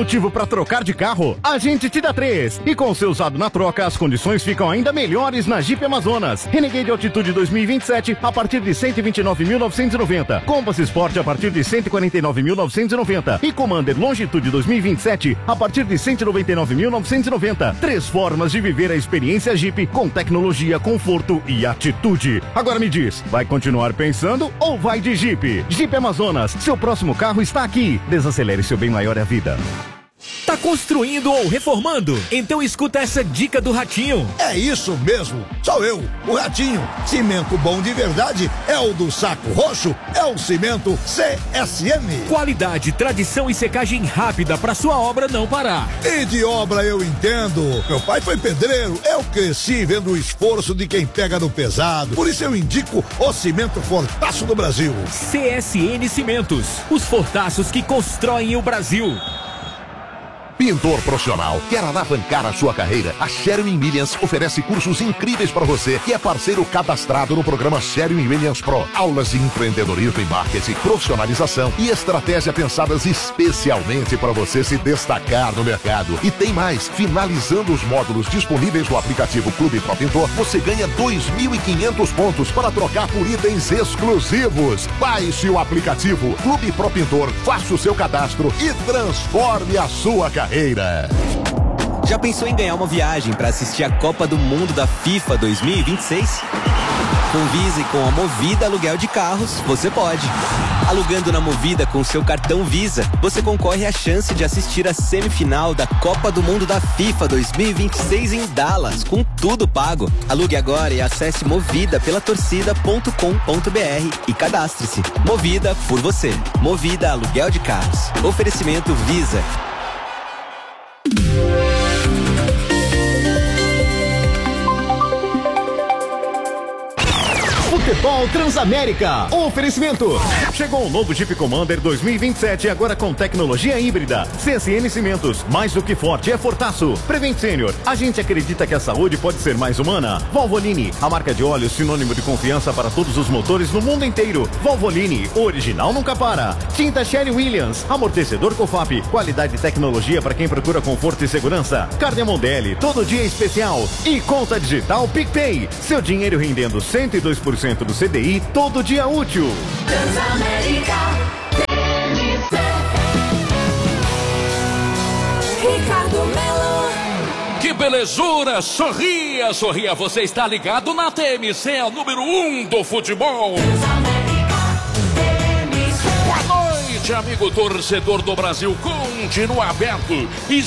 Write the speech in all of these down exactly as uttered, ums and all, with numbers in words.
motivo para trocar de carro? A gente te dá três. E com o seu usado na troca, as condições ficam ainda melhores na Jeep Amazonas. Renegade Altitude dois mil e vinte e sete a partir de cento e vinte e nove mil novecentos e noventa. Compass Sport a partir de cento e quarenta e nove mil novecentos e noventa. E Commander Longitude dois mil e vinte e sete a partir de cento e noventa e nove mil novecentos e noventa. Três formas de viver a experiência Jeep com tecnologia, conforto e atitude. Agora me diz, vai continuar pensando ou vai de Jeep? Jeep Amazonas, seu próximo carro está aqui. Desacelere, seu bem maior é a vida. Tá construindo ou reformando? Então escuta essa dica do Ratinho. É isso mesmo, sou eu, o Ratinho. Cimento bom de verdade é o do Saco Roxo, é o Cimento C S M. Qualidade, tradição e secagem rápida pra sua obra não parar. E de obra eu entendo. Meu pai foi pedreiro, eu cresci vendo o esforço de quem pega no pesado. Por isso eu indico o Cimento Fortaço do Brasil. C S N Cimentos, os fortaços que constroem o Brasil. Pintor profissional, quer alavancar a sua carreira? A Sherwin Williams oferece cursos incríveis para você que é parceiro cadastrado no programa Sherwin Williams Pro. Aulas de empreendedorismo e marketing, profissionalização e estratégia pensadas especialmente para você se destacar no mercado. E tem mais, finalizando os módulos disponíveis no aplicativo Clube Pro Pintor, você ganha dois mil e quinhentos pontos para trocar por itens exclusivos. Baixe o aplicativo Clube Pro Pintor, faça o seu cadastro e transforme a sua carreira. Já pensou em ganhar uma viagem para assistir a Copa do Mundo da FIFA dois mil e vinte e seis? Com Visa e com a Movida Aluguel de Carros, você pode. Alugando na Movida com seu cartão Visa, você concorre à chance de assistir a semifinal da Copa do Mundo da FIFA dois mil e vinte e seis em Dallas, com tudo pago. Alugue agora e acesse movida pela torcida ponto com ponto br e cadastre-se. Movida por você. Movida Aluguel de Carros. Oferecimento Visa. Futebol Transamérica. Oferecimento. Chegou o novo Jeep Commander dois mil e vinte e sete, agora com tecnologia híbrida. C S N Cimentos, mais do que forte é fortaço. Prevent Senior, a gente acredita que a saúde pode ser mais humana. Valvoline, a marca de óleo sinônimo de confiança para todos os motores no mundo inteiro. Valvoline, o original nunca para. Tinta Sherwin Williams, amortecedor Cofap, qualidade e tecnologia para quem procura conforto e segurança. Carne Mondelli, todo dia especial. E conta digital PicPay, seu dinheiro rendendo cento e dois por cento do C D I todo dia útil. Transamérica. Ricardo Melo. Que belezura! Sorria, sorria. Você está ligado na T M C, a número um do futebol. Boa noite, amigo torcedor do Brasil. Continua aberto,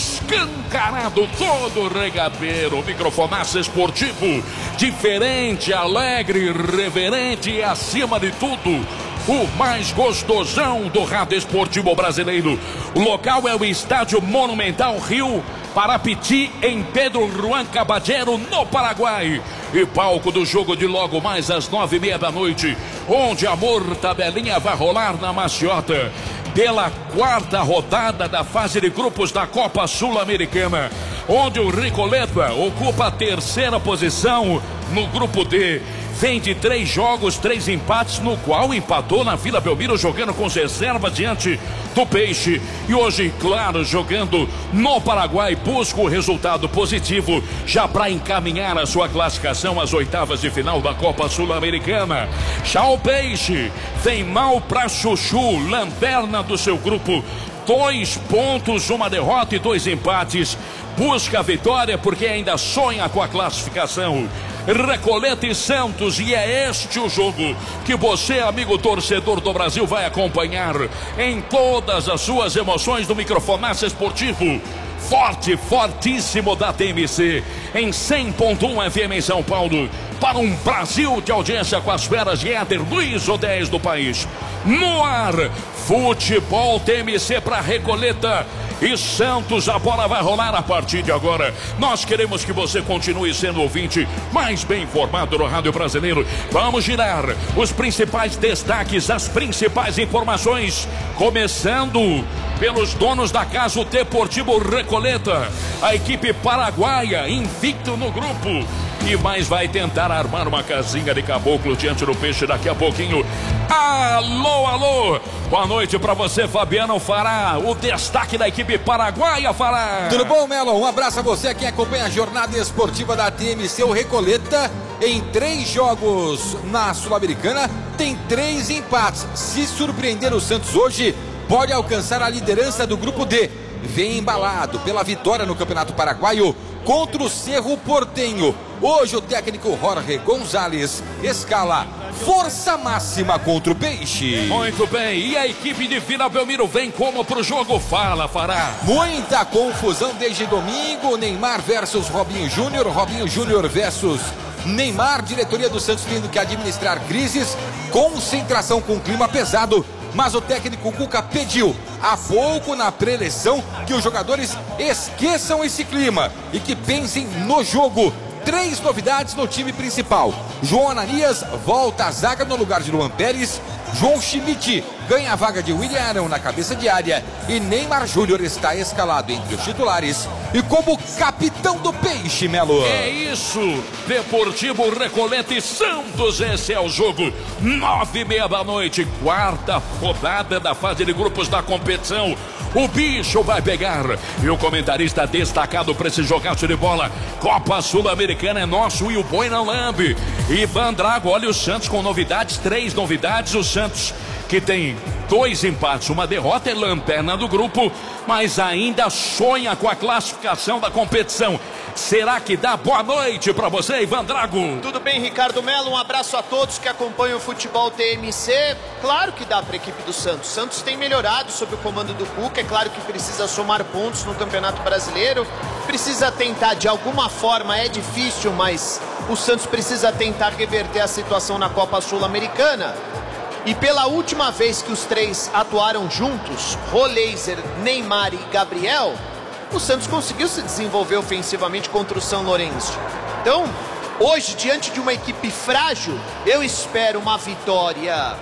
escancarado todo o regadeiro. Microfonaço esportivo, diferente, alegre, reverente e, acima de tudo, o mais gostosão do rádio esportivo brasileiro. O local é o Estádio Monumental Rio Parapiti, em Pedro Juan Caballero, no Paraguai. E palco do jogo de logo mais às nove e meia da noite, onde a mortadelinha vai rolar na maciota pela quarta rodada da fase de grupos da Copa Sul-Americana, onde o Recoleta ocupa a terceira posição no grupo D. Vem de três jogos, três empates, no qual empatou na Vila Belmiro, jogando com reserva diante do Peixe. E hoje, claro, jogando no Paraguai, busca o resultado positivo, já para encaminhar a sua classificação às oitavas de final da Copa Sul-Americana. Já o Peixe vem mal pra Chuchu, lanterna do seu grupo. Dois pontos, uma derrota e dois empates. Busca a vitória porque ainda sonha com a classificação. Recoleta e Santos, e é este o jogo que você, amigo torcedor do Brasil, vai acompanhar em todas as suas emoções do Microfonaço Esportivo. Forte, fortíssimo da T M C, em cem ponto um F M em São Paulo, para um Brasil de audiência com as feras de Éder Luiz, o dez do país. No ar, futebol T M C para Recoleta e Santos. A bola vai rolar a partir de agora. Nós queremos que você continue sendo ouvinte mais bem informado no rádio brasileiro. Vamos girar os principais destaques, as principais informações, começando pelos donos da casa, o Deportivo Recoleta, a equipe paraguaia, invicto no grupo, e mais vai tentar armar uma casinha de caboclo diante do Peixe daqui a pouquinho. Alô, alô. Boa noite pra você, Fabiano Fará, o destaque da equipe paraguaia, Fará. Tudo bom, Melo? Um abraço a você que acompanha a jornada esportiva da T M C. O Recoleta, em três jogos na Sul-Americana, tem três empates. Se surpreender o Santos hoje, pode alcançar a liderança do grupo D. Vem embalado pela vitória no Campeonato Paraguaio contra o Cerro Porteño. Hoje o técnico Jorge Gonzalez escala força máxima contra o Peixe. Muito bem, e a equipe de Vila Belmiro vem como pro jogo? Fala, Fará. Muita confusão desde domingo. Neymar versus Robinho Júnior, Robinho Júnior versus Neymar. Diretoria do Santos tendo que administrar crises, concentração com clima pesado. Mas o técnico Cuca pediu há pouco na pré-eleição que os jogadores esqueçam esse clima e que pensem no jogo. Três novidades no time principal. João Ananias volta à zaga no lugar de Luan Pérez. João Schmidt ganha a vaga de William Arão na cabeça de área. E Neymar Júnior está escalado entre os titulares e como capitão do Peixe, Melo. É isso, Deportivo Recoleta e Santos, esse é o jogo. Nove e meia da noite, quarta rodada da fase de grupos da competição. O bicho vai pegar. E o comentarista destacado para esse jogaço de bola. Copa Sul-Americana é nosso e o boi não lambe. Ivan Drago, olha o Santos com novidades, três novidades. O Santos que tem dois empates, uma derrota, é lanterna do grupo, mas ainda sonha com a classificação da competição. Será que dá? Boa noite para você, Ivan Drago. Tudo bem, Ricardo Melo? Um abraço a todos que acompanham o futebol T M C. Claro que dá para a equipe do Santos. Santos tem melhorado sob o comando do Cuca. É claro que precisa somar pontos no Campeonato Brasileiro. Precisa tentar de alguma forma, é difícil, mas o Santos precisa tentar reverter a situação na Copa Sul-Americana. E pela última vez que os três atuaram juntos, Roleiser, Neymar e Gabriel, o Santos conseguiu se desenvolver ofensivamente contra o São Lourenço. Então, hoje, diante de uma equipe frágil, eu espero uma vitória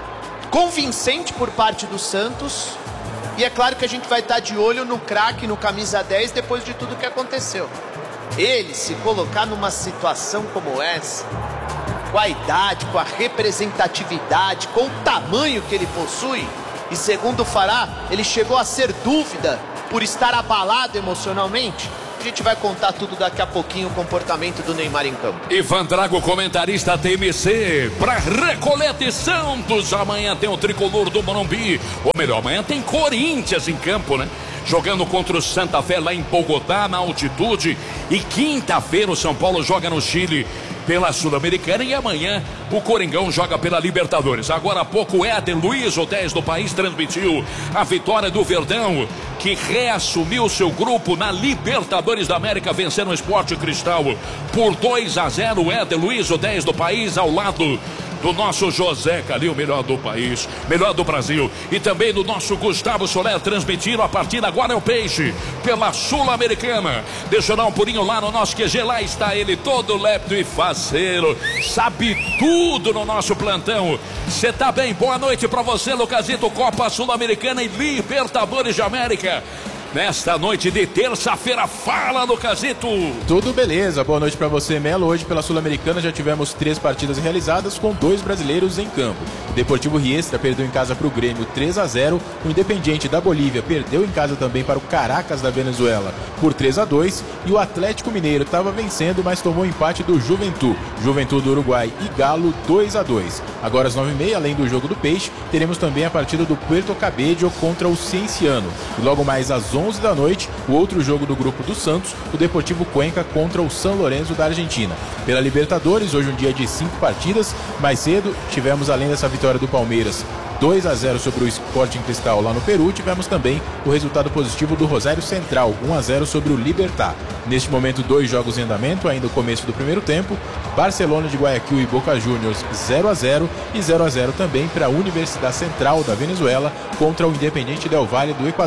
convincente por parte do Santos. E é claro que a gente vai estar de olho no craque, no camisa dez, depois de tudo que aconteceu. Ele se colocar numa situação como essa, com a idade, com a representatividade, com o tamanho que ele possui, e segundo o Fará, ele chegou a ser dúvida por estar abalado emocionalmente. A gente vai contar tudo daqui a pouquinho, o comportamento do Neymar em campo. Ivan Drago, comentarista T M C, para Recoleta e Santos. Amanhã tem o tricolor do Morumbi, ou melhor, amanhã tem Corinthians em campo, né? Jogando contra o Santa Fé lá em Bogotá, na altitude. E quinta-feira o São Paulo joga no Chile pela Sul-Americana e amanhã o Coringão joga pela Libertadores. Agora há pouco o Éder Luiz, o dez do país, transmitiu a vitória do Verdão, que reassumiu seu grupo na Libertadores da América, vencendo o Sport Cristal por dois a zero. O Éder Luiz, o dez do país, ao lado do nosso José Calil, melhor do país, melhor do Brasil, e também do nosso Gustavo Soler, transmitindo a partida. Agora é o Peixe pela Sul-Americana. Deixa eu dar um pulinho lá no nosso Q G, lá está ele, todo lepto e faceiro, sabe tudo no nosso plantão. Você tá bem? Boa noite pra você, Lucasito. Copa Sul-Americana e Libertadores de América nesta noite de terça-feira. Fala, Lucasito. Tudo beleza, boa noite pra você, Melo. Hoje pela Sul-Americana já tivemos três partidas realizadas com dois brasileiros em campo. O Deportivo Riestra perdeu em casa pro Grêmio três a zero. O Independiente da Bolívia perdeu em casa também para o Caracas da Venezuela por três a dois. E o Atlético Mineiro estava vencendo, mas tomou empate do Juventude. Juventude do Uruguai e Galo dois a dois. Agora às nove e meia, além do jogo do Peixe, teremos também a partida do Puerto Cabello contra o Cienciano. E logo mais às onze da noite, o outro jogo do grupo do Santos, o Deportivo Cuenca contra o São Lourenço da Argentina. Pela Libertadores, hoje um dia de cinco partidas. Mais cedo, tivemos, além dessa vitória do Palmeiras, dois a zero sobre o Sporting Cristal lá no Peru, tivemos também o resultado positivo do Rosário Central, um a zero sobre o Libertad. Neste momento, dois jogos em andamento, ainda o começo do primeiro tempo. Barcelona de Guayaquil e Boca Juniors zero a zero e zero a zero também para a Universidade Central da Venezuela contra o Independiente del Valle do Equador.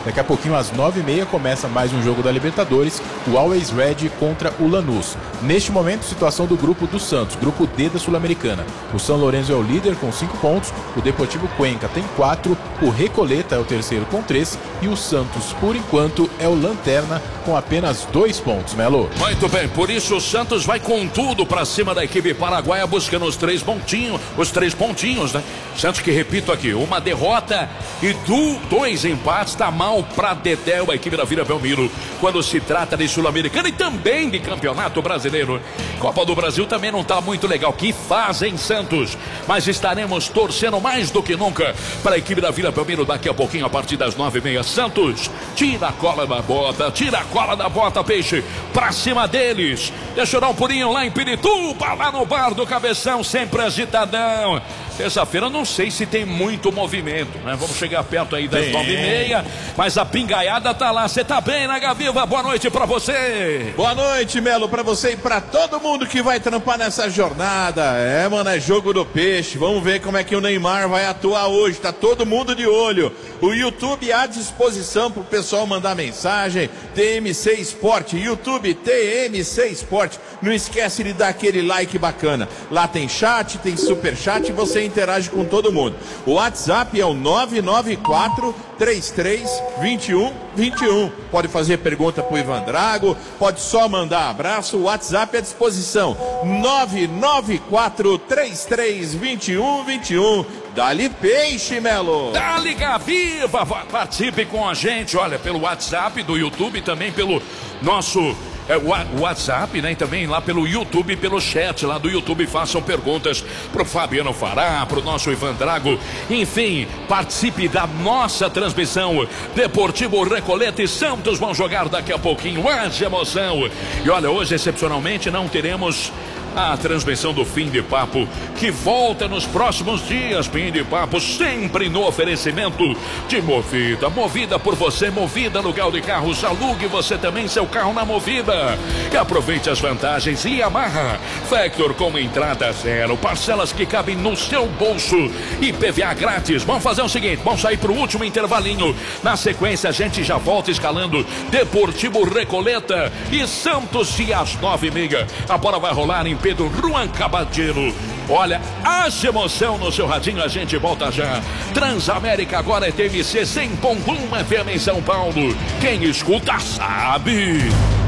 Daqui a pouquinho, às nove e meia, começa mais um jogo da Libertadores, o Always Red contra o Lanús. Neste momento, situação do grupo do Santos, grupo D da Sul-Americana. O São Lourenço é o líder com cinco pontos, o Deportivo Cuenca tem quatro, o Recoleta é o terceiro com três e o Santos, por enquanto, é o lanterna com apenas dois pontos, Melo. Muito bem, por isso o Santos vai com tudo pra cima da equipe paraguaia, buscando os três pontinhos, os três pontinhos, né? Santos que, repito aqui, uma derrota e do, dois empates, tá mal pra Dedéu, a equipe da Vila Belmiro, quando se trata de Sul-Americana e também de Campeonato Brasileiro. Copa do Brasil também não tá muito legal, que fazem Santos, mas estaremos torcendo mais do que nunca para a equipe da Vila Belmiro daqui a pouquinho, a partir das nove e meia. Santos, tira a cola da bota, tira a cola da bota, Peixe, pra cima deles. Deixa eu dar um pulinho lá em Pirituba, lá no bar do Cabeção, sempre agitadão. Terça-feira não sei se tem muito movimento, né? Vamos chegar perto aí das nove e meia, mas a pingaiada tá lá. Você tá bem, né, Gaviva? Boa noite pra você. Boa noite, Melo, pra você e pra todo mundo que vai trampar nessa jornada. É, mano, é jogo do Peixe. Vamos ver como é que o Neymar vai atuar hoje. Tá todo mundo de olho. O YouTube à disposição pro pessoal mandar mensagem. T M C Sport, YouTube T M C Sport. Não esquece de dar aquele like bacana. Lá tem chat, tem super chat e você interage com todo mundo. O WhatsApp é o nove nove quatro, três três, dois um, dois um. Pode fazer pergunta pro Ivan Drago, pode só mandar abraço. O WhatsApp é à disposição. nove nove quatro, três três, dois um, dois um. Dali Peixe, Melo. Dali Gaviva, participe com a gente, olha, pelo WhatsApp do YouTube, também pelo nosso É, o WhatsApp, né? E também lá pelo YouTube, pelo chat lá do YouTube, façam perguntas pro Fabiano Fará, pro nosso Ivan Drago. Enfim, participe da nossa transmissão. Deportivo Recoleta e Santos vão jogar daqui a pouquinho. Haja emoção. E olha, hoje, excepcionalmente, não teremos a transmissão do Fim de Papo, que volta nos próximos dias. Fim de Papo sempre no oferecimento de Movida. Movida por você, Movida aluguel de carros. Alugue você também seu carro na Movida e aproveite as vantagens. E Yamaha Factor com entrada zero, parcelas que cabem no seu bolso e P V A grátis. Vamos fazer o seguinte, vamos sair para o último intervalinho. Na sequência a gente já volta escalando Deportivo Recoleta e Santos, e às nove e meia a bola vai rolar em Pedro Juan Cabadeiro. Olha, haja emoção no seu radinho, a gente volta já. Transamérica agora é T M C cem ponto um F M em São Paulo. Quem escuta sabe.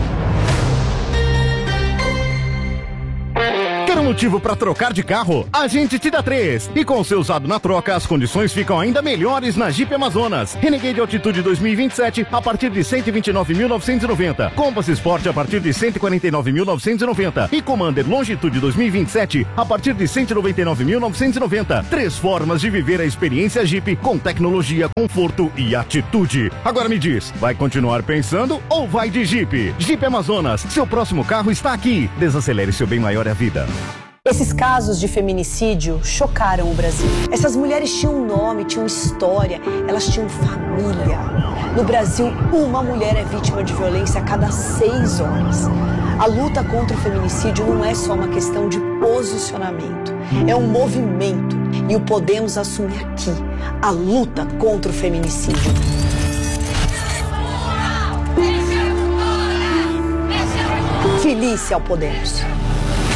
Quer um motivo para trocar de carro? A gente te dá três. E com o seu usado na troca, as condições ficam ainda melhores na Jeep Amazonas. Renegade Altitude dois mil e vinte e sete a partir de cento e vinte e nove mil novecentos e noventa. Compass Sport a partir de cento e quarenta e nove mil novecentos e noventa. E Commander Longitude dois mil e vinte e sete a partir de cento e noventa e nove mil novecentos e noventa. Três formas de viver a experiência Jeep com tecnologia, conforto e atitude. Agora me diz, vai continuar pensando ou vai de Jeep? Jeep Amazonas, seu próximo carro está aqui. Desacelere, seu bem maior é a vida. Esses casos de feminicídio chocaram o Brasil. Essas mulheres tinham um nome, tinham história, elas tinham família. No Brasil, uma mulher é vítima de violência a cada seis horas. A luta contra o feminicídio não é só uma questão de posicionamento, é um movimento. E o podemos assumir aqui, a luta contra o feminicídio. Felícia ao Podemos.